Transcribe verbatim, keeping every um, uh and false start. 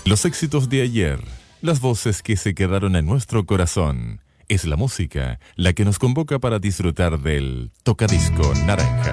Los éxitos de ayer, las voces que se quedaron en nuestro corazón, es la música la que nos convoca para disfrutar del Tocadisco Naranja.